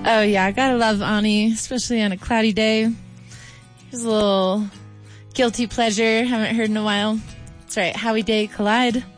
Oh, yeah, I gotta love Ani, especially on a cloudy day. Here's a little guilty pleasure. Haven't heard in a while. That's right, Howie Day Collide.